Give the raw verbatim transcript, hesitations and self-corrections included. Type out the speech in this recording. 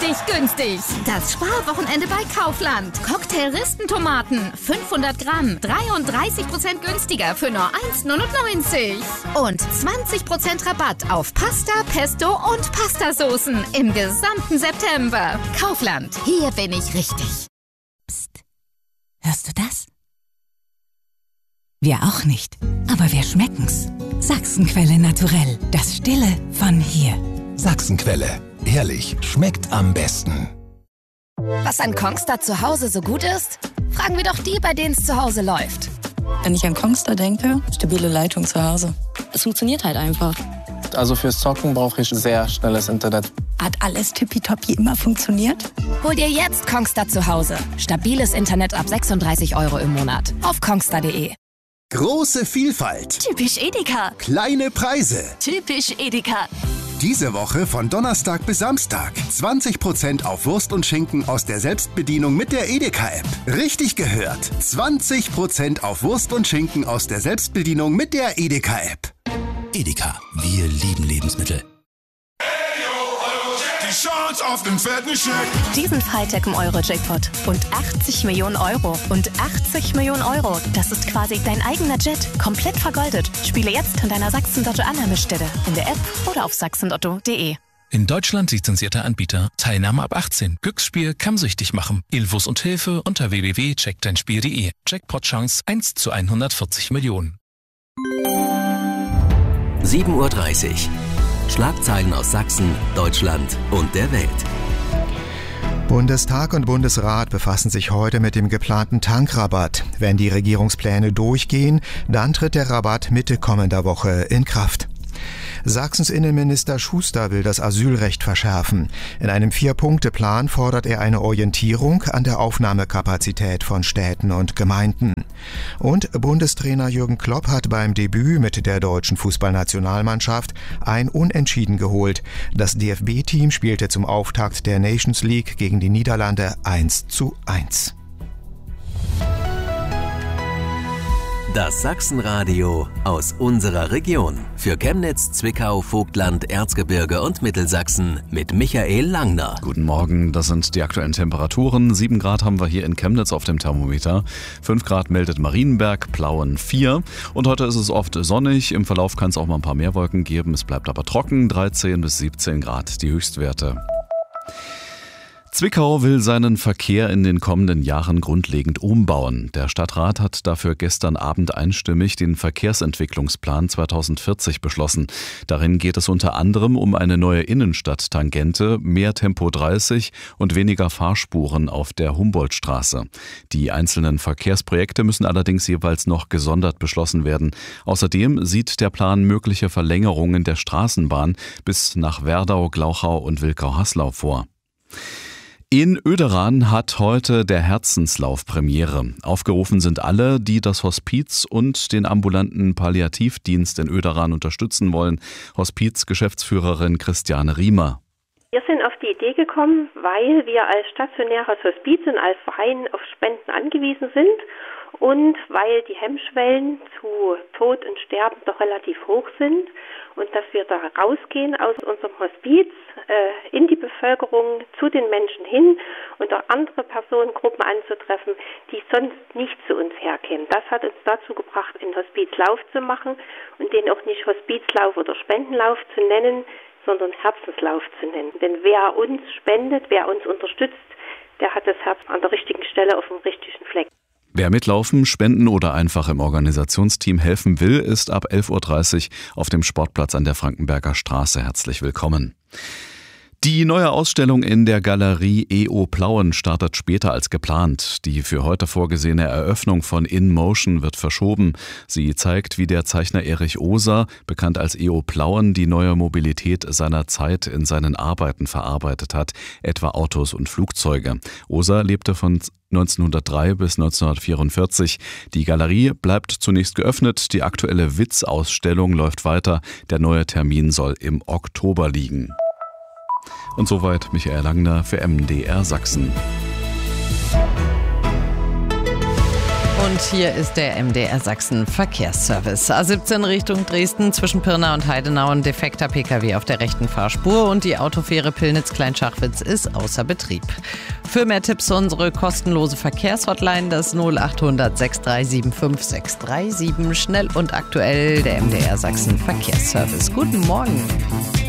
richtig günstig. Das Sparwochenende bei Kaufland. Cocktail-Ristentomaten, fünfhundert Gramm, dreiunddreißig Prozent günstiger für nur eins Komma neunundneunzig. Und zwanzig Prozent Rabatt auf Pasta, Pesto und Pastasoßen im gesamten September. Kaufland, hier bin ich richtig. Psst, hörst du das? Wir auch nicht, aber wir schmecken's. Sachsenquelle naturell, das Stille von hier. Sachsenquelle, ehrlich, schmeckt am besten. Was an Kongstar zu Hause so gut ist? Fragen wir doch die, bei denen es zu Hause läuft. Wenn ich an Kongstar denke, stabile Leitung zu Hause. Es funktioniert halt einfach. Also fürs Zocken brauche ich sehr schnelles Internet. Hat alles tippitoppi immer funktioniert? Hol dir jetzt Kongstar zu Hause. Stabiles Internet ab sechsunddreißig Euro im Monat. Auf kongstar punkt de. Große Vielfalt. Typisch Edeka. Kleine Preise. Typisch Edeka. Diese Woche von Donnerstag bis Samstag. zwanzig Prozent auf Wurst und Schinken aus der Selbstbedienung mit der Edeka-App. Richtig gehört. zwanzig Prozent auf Wurst und Schinken aus der Selbstbedienung mit der Edeka-App. Edeka, wir lieben Lebensmittel. Die Chance auf den fetten Scheck. Diesen Freitag im Euro-Jackpot. Und achtzig Millionen Euro. Und achtzig Millionen Euro. Das ist quasi dein eigener Jet. Komplett vergoldet. Spiele jetzt an deiner Sachsen-Lotto-Annahmestelle. In der App oder auf sachsen lotto punkt de. In Deutschland lizenzierter Anbieter. Teilnahme ab achtzehn. Glücksspiel kann süchtig machen. Infos und Hilfe unter w w w punkt check dein spiel punkt de. Jackpot-Chance eins zu hundertvierzig Millionen. sieben Uhr dreißig. Schlagzeilen aus Sachsen, Deutschland und der Welt. Bundestag und Bundesrat befassen sich heute mit dem geplanten Tankrabatt. Wenn die Regierungspläne durchgehen, dann tritt der Rabatt Mitte kommender Woche in Kraft. Sachsens Innenminister Schuster will das Asylrecht verschärfen. In einem Vier-Punkte-Plan fordert er eine Orientierung an der Aufnahmekapazität von Städten und Gemeinden. Und Bundestrainer Jürgen Klopp hat beim Debüt mit der deutschen Fußballnationalmannschaft ein Unentschieden geholt. Das D F B-Team spielte zum Auftakt der Nations League gegen die Niederlande eins zu eins. Das Sachsenradio aus unserer Region. Für Chemnitz, Zwickau, Vogtland, Erzgebirge und Mittelsachsen mit Michael Langner. Guten Morgen, das sind die aktuellen Temperaturen. sieben Grad haben wir hier in Chemnitz auf dem Thermometer. fünf Grad meldet Marienberg, Plauen vier. Und heute ist es oft sonnig. Im Verlauf kann es auch mal ein paar mehr Wolken geben. Es bleibt aber trocken. dreizehn bis siebzehn Grad die Höchstwerte. Zwickau will seinen Verkehr in den kommenden Jahren grundlegend umbauen. Der Stadtrat hat dafür gestern Abend einstimmig den Verkehrsentwicklungsplan zweitausendvierzig beschlossen. Darin geht es unter anderem um eine neue Innenstadttangente, mehr Tempo dreißig und weniger Fahrspuren auf der Humboldtstraße. Die einzelnen Verkehrsprojekte müssen allerdings jeweils noch gesondert beschlossen werden. Außerdem sieht der Plan mögliche Verlängerungen der Straßenbahn bis nach Werdau, Glauchau und Wilkau-Haslau vor. In Oederan hat heute der Herzenslauf Premiere. Aufgerufen sind alle, die das Hospiz und den ambulanten Palliativdienst in Oederan unterstützen wollen. Hospiz-Geschäftsführerin Christiane Riemer. Wir sind auf die Idee gekommen, weil wir als stationäres Hospiz und als Verein auf Spenden angewiesen sind und weil die Hemmschwellen zu Tod und Sterben doch relativ hoch sind und dass wir da rausgehen aus unserem Hospiz äh, in die Bevölkerung, zu den Menschen hin und auch andere Personengruppen anzutreffen, die sonst nicht zu uns herkämen. Das hat uns dazu gebracht, einen Hospizlauf zu machen und den auch nicht Hospizlauf oder Spendenlauf zu nennen, sondern Herzenslauf zu nennen. Denn wer uns spendet, wer uns unterstützt, der hat das Herz an der richtigen Stelle auf dem richtigen Fleck. Wer mitlaufen, spenden oder einfach im Organisationsteam helfen will, ist ab elf Uhr dreißig auf dem Sportplatz an der Frankenberger Straße herzlich willkommen. Die neue Ausstellung in der Galerie E O Plauen startet später als geplant. Die für heute vorgesehene Eröffnung von InMotion wird verschoben. Sie zeigt, wie der Zeichner Erich Oser, bekannt als E O Plauen, die neue Mobilität seiner Zeit in seinen Arbeiten verarbeitet hat, etwa Autos und Flugzeuge. Oser lebte von neunzehnhundertdrei bis neunzehnhundertvierundvierzig. Die Galerie bleibt zunächst geöffnet. Die aktuelle Witz-Ausstellung läuft weiter. Der neue Termin soll im Oktober liegen. Und soweit Michael Langner für M D R Sachsen. Und hier ist der M D R Sachsen Verkehrsservice. A siebzehn Richtung Dresden zwischen Pirna und Heidenau ein defekter P K W auf der rechten Fahrspur und die Autofähre Pillnitz-Kleinschachwitz ist außer Betrieb. Für mehr Tipps unsere kostenlose Verkehrshotline, das null acht hundert sechs drei sieben fünf sechs drei sieben. Schnell und aktuell der M D R Sachsen Verkehrsservice. Guten Morgen.